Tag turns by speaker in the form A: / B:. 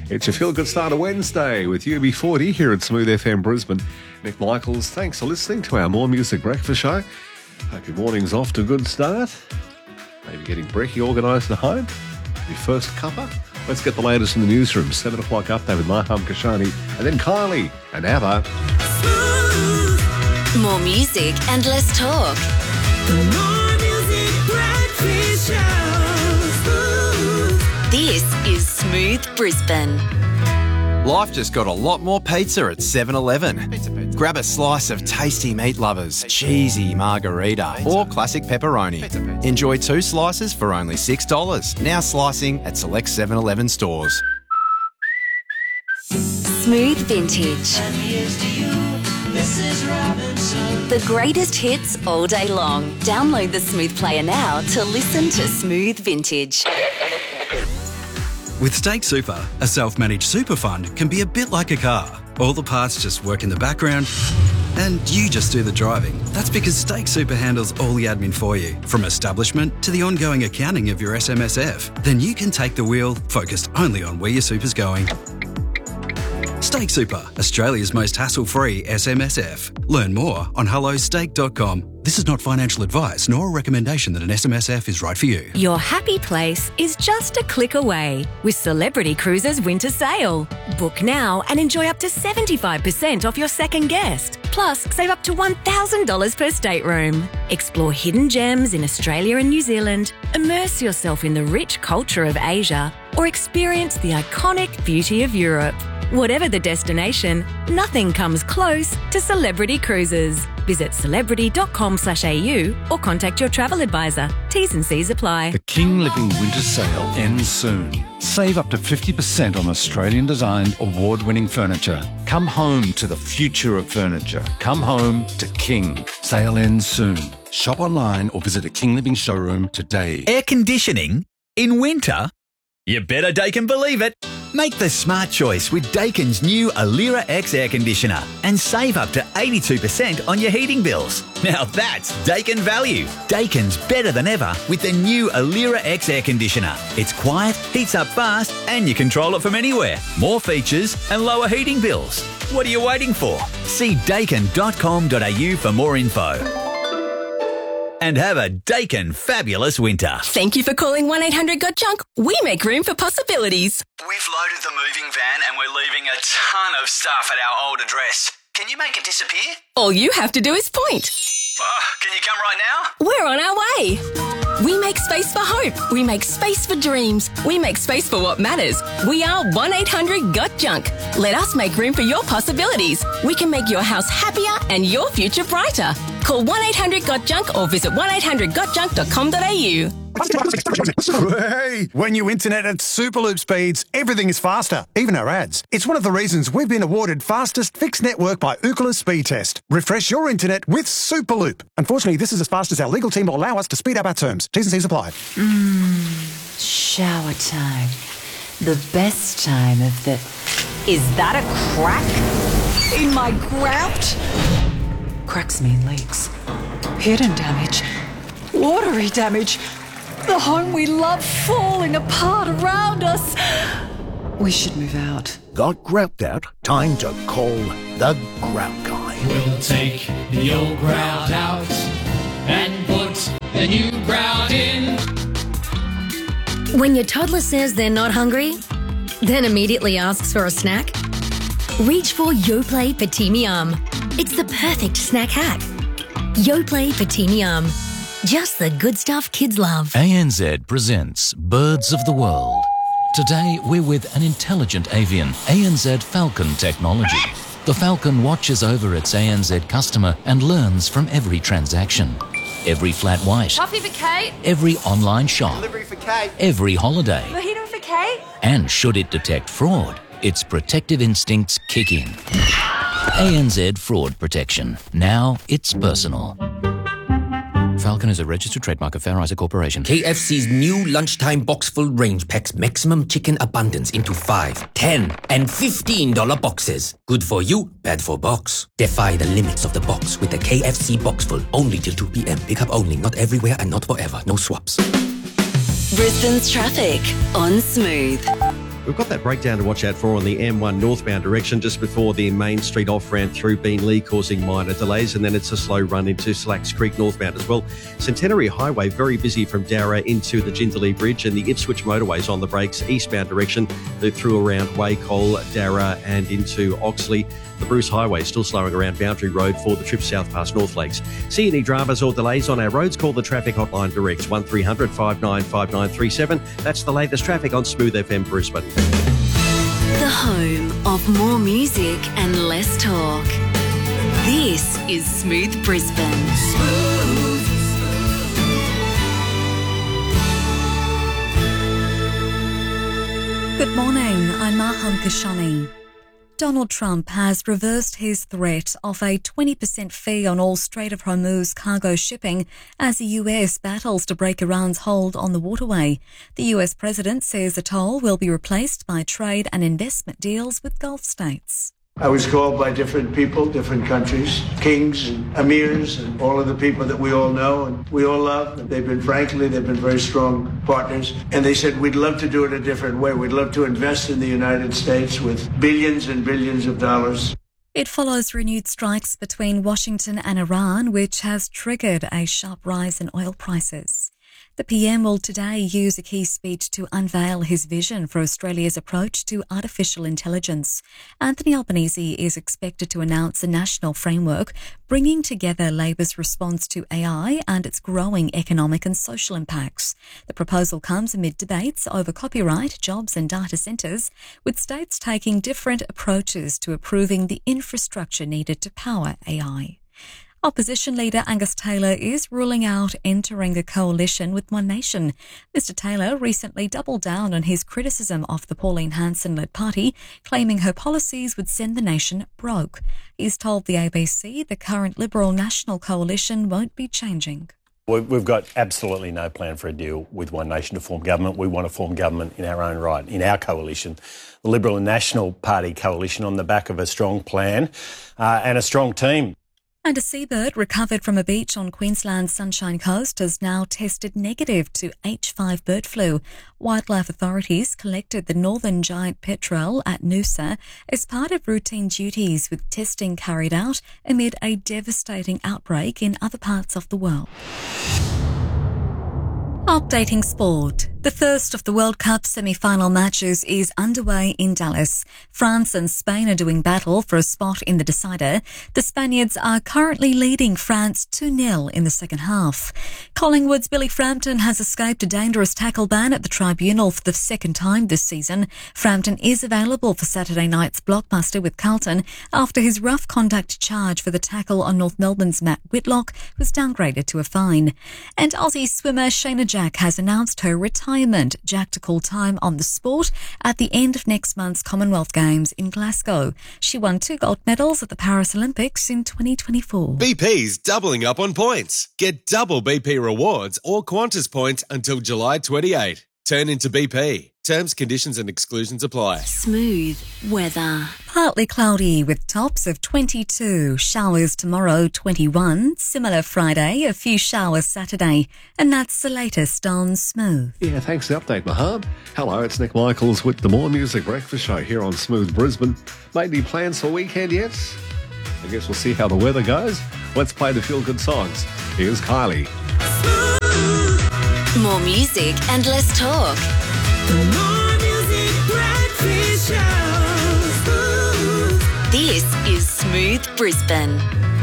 A: It's your feel-good start of Wednesday with UB40 here at Smooth FM Brisbane. Nick Michaels, thanks for listening to our More Music Breakfast Show. Hope your morning's off to a good start. Maybe getting brekkie organised at home. Your first cuppa. Let's get the latest in the newsroom. 7 o'clock update with Maham Kashani and then Kylie and ABBA.
B: More music and less talk.
C: More Music Breakfast Show.
B: This is Smooth Brisbane.
D: Life just got a lot more pizza at 7-Eleven. Grab a slice of tasty meat lovers, cheesy margarita or classic pepperoni. Enjoy 2 slices for only $6. Now slicing at select 7-Eleven stores.
B: Smooth Vintage. The greatest hits all day long. Download the Smooth Player now to listen to Smooth Vintage.
E: With Stake Super, a self-managed super fund can be a bit like a car. All the parts just work in the background and you just do the driving. That's because Stake Super handles all the admin for you, from establishment to the ongoing accounting of your SMSF. Then you can take the wheel, focused only on where your super's going. Stake Super, Australia's most hassle-free SMSF. Learn more on hellostake.com. This is not financial advice nor a recommendation that an SMSF is right for you.
F: Your happy place is just a click away with Celebrity Cruises Winter Sale. Book now and enjoy up to 75% off your second guest. Plus, save up to $1,000 per stateroom. Explore hidden gems in Australia and New Zealand, immerse yourself in the rich culture of Asia, or experience the iconic beauty of Europe. Whatever the destination, nothing comes close to Celebrity Cruises. Visit celebrity.com/au or contact your travel advisor. T's and C's apply.
G: The King Living Winter Sale ends soon. Save up to 50% on Australian-designed, award-winning furniture. Come home to the future of furniture. Come home to King. Sale ends soon. Shop online or visit a King Living showroom today.
H: Air conditioning in winter? You better Daikin believe it. Make the smart choice with Daikin's new Alira X air conditioner and save up to 82% on your heating bills. Now that's Daikin value. Daikin's better than ever with the new Alira X air conditioner. It's quiet, heats up fast, and you control it from anywhere. More features and lower heating bills. What are you waiting for? See daikin.com.au for more info. And have a Daikin fabulous winter.
F: Thank you for calling 1-800-GOT-JUNK. We make room for possibilities.
I: We've loaded the moving van and we're leaving a ton of stuff at our old address. Can you make it disappear?
F: All you have to do is point.
I: Can you come right now?
F: We're on our way. We make space for hope. We make space for dreams. We make space for what matters. We are 1-800-GOT-JUNK. Let us make room for your possibilities. We can make your house happier and your future brighter. Call 1-800-GOT-JUNK or visit 1-800-GOTJUNK.com.au.
J: Hey, when you internet at Superloop speeds, everything is faster, even our ads. It's one of the reasons we've been awarded fastest fixed network by Ookla Speed Test. Refresh your internet with Superloop. Unfortunately, this is as fast as our legal team will allow us to speed up our terms. T's and C's apply.
K: Shower time. The best time of the... Is that a crack in my grout? Cracks mean leaks. Hidden damage. Watery damage. The home we love falling apart around us. We should move out.
L: Got grout out? Time to call the Grout Guy.
M: We'll take the old grout out and put the new grout in.
N: When your toddler says they're not hungry, then immediately asks for a snack, reach for Yoplait Petit Miam. It's the perfect snack hack. Yoplait Petit Miam. Just the good stuff kids love.
O: ANZ presents Birds of the World. Today we're with an intelligent avian, ANZ Falcon technology. The Falcon watches over its ANZ customer and learns from every transaction. Every flat white.
P: Coffee for Kate.
O: Every online shop.
P: Delivery for Kate.
O: Every holiday.
P: Mojito for Kate.
O: And should it detect fraud, its protective instincts kick in. ANZ Fraud Protection. Now it's personal. Falcon is a registered trademark of Fair Isaac Corporation.
Q: KFC's new lunchtime box-full range packs maximum chicken abundance into 5, 10 and $15 boxes. Good for you, bad for box. Defy the limits of the box with the KFC box-full. Only till 2 p.m. Pick up only, not everywhere and not forever. No swaps.
B: Brisbane's traffic on Smooth.
R: We've got that breakdown to watch out for on the M1 northbound direction just before the Main Street off-ramp through Beenleigh, causing minor delays, and then it's a slow run into Slacks Creek northbound as well. Centenary Highway very busy from Darra into the Jindalee Bridge, and the Ipswich motorways on the brakes eastbound direction through around Wacol, Darra and into Oxley. The Bruce Highway still slowing around Boundary Road for the trip south past North Lakes. See any dramas or delays on our roads? Call the traffic hotline direct 1300 595937. That's the latest traffic on Smooth FM Brisbane.
B: The home of more music and less talk. This is Smooth Brisbane.
S: Good morning, I'm Maham Kashani. Donald Trump has reversed his threat of a 20% fee on all Strait of Hormuz cargo shipping as the US battles to break Iran's hold on the waterway. The US president says the toll will be replaced by trade and investment deals with Gulf states.
T: I was called by different people, different countries, kings and emirs and all of the people that we all know and we all love. They've been very strong partners. And they said, we'd love to do it a different way. We'd love to invest in the United States with billions and billions of dollars.
S: It follows renewed strikes between Washington and Iran, which has triggered a sharp rise in oil prices. The PM will today use a key speech to unveil his vision for Australia's approach to artificial intelligence. Anthony Albanese is expected to announce a national framework bringing together Labor's response to AI and its growing economic and social impacts. The proposal comes amid debates over copyright, jobs and data centres, with states taking different approaches to approving the infrastructure needed to power AI. Opposition leader Angus Taylor is ruling out entering a coalition with One Nation. Mr Taylor recently doubled down on his criticism of the Pauline Hanson-led party, claiming her policies would send the nation broke. He's told the ABC the current Liberal National Coalition won't be changing.
U: We've got absolutely no plan for a deal with One Nation to form government. We want to form government in our own right, in our coalition, the Liberal and National Party coalition, on the back of a strong plan and a strong team.
S: And a seabird recovered from a beach on Queensland's Sunshine Coast has now tested negative to H5 bird flu. Wildlife authorities collected the northern giant petrel at Noosa as part of routine duties, with testing carried out amid a devastating outbreak in other parts of the world. Updating sport. The first of the World Cup semi-final matches is underway in Dallas. France and Spain are doing battle for a spot in the decider. The Spaniards are currently leading France 2-0 in the second half. Collingwood's Billy Frampton has escaped a dangerous tackle ban at the tribunal for the second time this season. Frampton is available for Saturday night's blockbuster with Carlton after his rough conduct charge for the tackle on North Melbourne's Matt Whitlock was downgraded to a fine. And Aussie swimmer Shayna Jack has announced her retirement. Jack to call time on the sport at the end of next month's Commonwealth Games in Glasgow. She won 2 gold medals at the Paris Olympics in 2024.
V: BP's doubling up on points. Get double BP rewards or Qantas points until July 28. Turn into BP. Terms, conditions and exclusions apply.
B: Smooth weather.
S: Partly cloudy with tops of 22. Showers tomorrow, 21. Similar Friday, a few showers Saturday. And that's the latest on Smooth.
A: Yeah, thanks for the update, Mahab. Hello, it's Nick Michaels with the More Music Breakfast Show here on Smooth Brisbane. Made any plans for weekend yet? I guess we'll see how the weather goes. Let's play the feel-good songs. Here's Kylie.
B: More music and less talk.
C: More music breakfast show.
B: This is Smooth Brisbane.